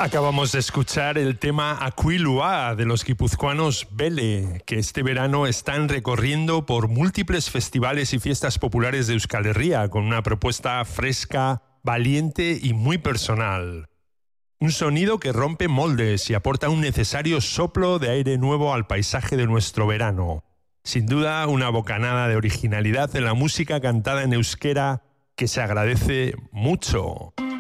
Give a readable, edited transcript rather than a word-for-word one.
Acabamos de escuchar el tema Aquilua de los guipuzcoanos Bele, que este verano están recorriendo por múltiples festivales y fiestas populares de Euskal Herria con una propuesta fresca, valiente y muy personal. Un sonido que rompe moldes y aporta un necesario soplo de aire nuevo al paisaje de nuestro verano. Sin duda, una bocanada de originalidad en la música cantada en euskera que se agradece mucho.